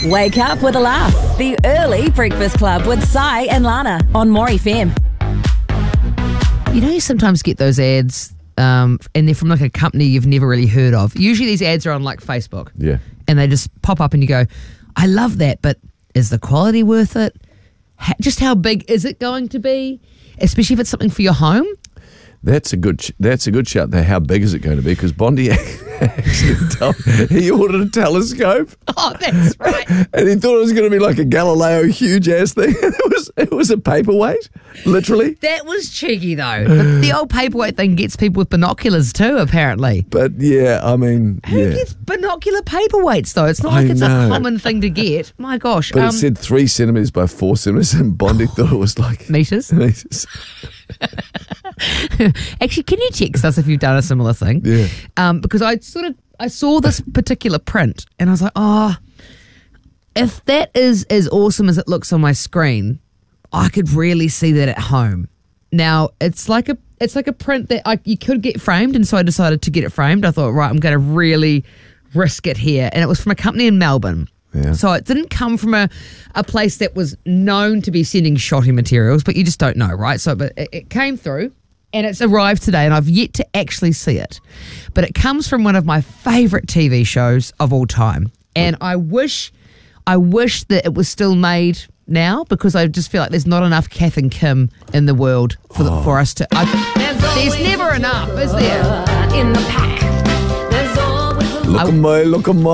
Wake up with a laugh. The Early Breakfast Club with Sai and Lana on More FM. You know, you sometimes get those ads and they're from like a company you've never really heard of. Usually these ads are on like Facebook. Yeah. And they just pop up and you go, I love that, but is the quality worth it? Just how big is it going to be? Especially if it's something for your home. That's a good shout there. How big is it going to be? Because Bondi actually he ordered a telescope. Oh, that's right. And he thought it was going to be like a Galileo huge ass thing. It was a paperweight, literally. That was cheeky though. The old paperweight thing gets people with binoculars too, apparently. But yeah, I mean, Who gets binocular paperweights though? It's not like it's a common thing to get. My gosh. But it said 3 centimetres by 4 centimetres, and Bondi thought it was like meters. Actually, can you text us if you've done a similar thing? Yeah. Because I saw this particular print and I was like, oh, if that is as awesome as it looks on my screen, I could really see that at home. Now it's like a print that you could get framed, and so I decided to get it framed. I thought, right, I'm going to really risk it here, and it was from a company in Melbourne. Yeah. So it didn't come from a place that was known to be sending shoddy materials, but you just don't know, right? So, but it came through. And it's arrived today, and I've yet to actually see it. But it comes from one of my favourite TV shows of all time. And I wish that it was still made now, because I just feel like there's not enough Kath and Kim in the world for us to... there's never enough, is there? In the pack. There's always a Look at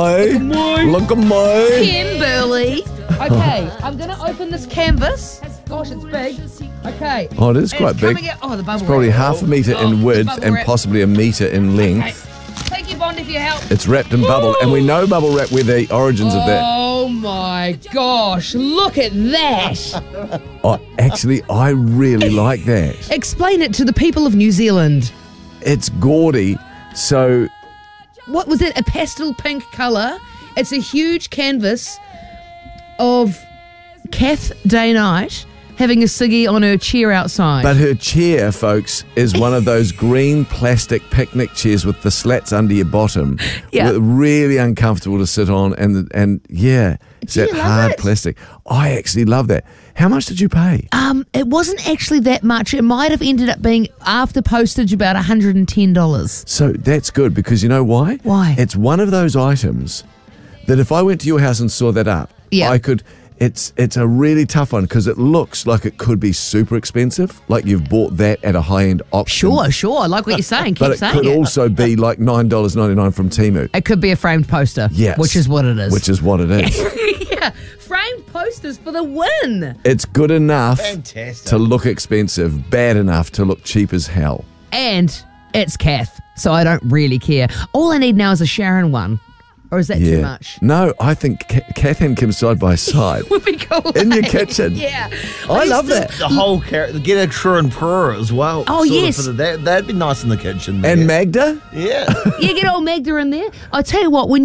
me. Kimberly. Okay, I'm going to open this canvas. Gosh, it's big. Okay. Oh, it is quite big. The bubble It's probably wrap. half a metre in width and possibly a metre in length. Okay. Thank you, Bondi, for your help. It's wrapped in bubble, and we know bubble wrap where the origins of that. Oh my gosh, look at that. Oh, actually, I really like that. Explain it to the people of New Zealand. It's gaudy, so What was it? A pastel pink colour. It's a huge canvas of Kath Day Night having a ciggy on her chair outside. but her chair, folks, is one of those green plastic picnic chairs with the slats under your bottom. Yeah. Really uncomfortable to sit on, and it's Do you that love hard it? plastic. I actually love that. How much did you pay? It wasn't actually that much. It might have ended up being, after postage, about $110. So that's good, because you know why? Why? It's one of those items that if I went to your house and saw that up, Yeah. I could. It's a really tough one, because it looks like it could be super expensive, like you've bought that at a high-end auction. Sure. I like what you're saying. Keep But it saying could it. also be like $9.99 from Temu. It could be a framed poster. Yes. Which is what it is. Which is what it is. Yeah. Framed posters for the win. It's good enough Fantastic. to look expensive, bad enough to look cheap as hell. And it's Kath, so I don't really care. All I need now is a Sharon one. Or is that too much? No, I think Kath and Kim side by side. Would be cool. In your kitchen. Yeah. I love that. The whole character, get a True and Purr as well. Oh, sort of yes. for that'd be nice in the kitchen. there. And Magda? Yeah. Yeah, get old Magda in there. I'll tell you what,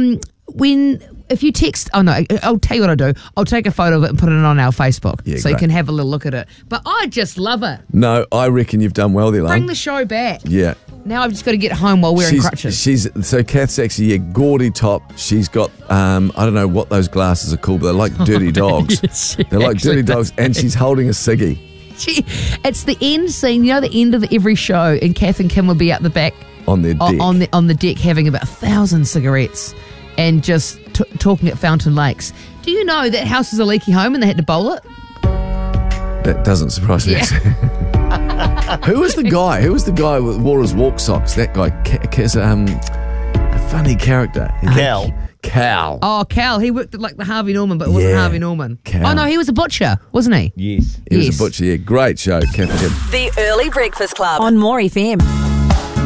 if you text, I'll tell you what I'll do. I'll take a photo of it and put it on our Facebook, Yeah, so you great. can have a little look at it. But I just love it. No, I reckon you've done well there, Bring Lane. the show back. Yeah. Now I've just got to get home while wearing crutches. So Kath's actually a gaudy top. She's got I don't know what those glasses are called, but they're like dirty dogs. Yes, she they're like actually dirty dogs, and she's holding a ciggy. It's the end scene, you know, the end of every show, and Kath and Kim will be out the back On their deck. on the deck having about 1,000 cigarettes and just talking at Fountain Lakes. Do you know that house is a leaky home and they had to bowl it? That doesn't surprise me. Who was the guy? Who was the guy with wore his walk socks? That guy, a funny character. Cal. Oh, Cal, he worked at like the Harvey Norman, but it wasn't Yeah, Harvey Norman. Cal. Oh no, he was a butcher, wasn't he? Yes. He was Yes. a butcher. Yeah, great show, Kath and Kim. The Early Breakfast Club on More FM.